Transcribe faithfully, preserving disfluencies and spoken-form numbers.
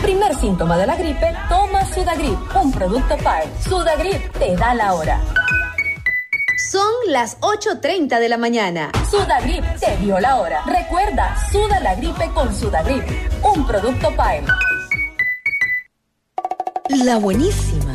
Primer síntoma de la gripe, toma Sudagrip, un producto P A R. Sudagrip te da la hora. Son las ocho treinta de la mañana. Sudagrip te dio la hora. Recuerda, suda la gripe con Sudagrip, un producto P A R. La buenísima.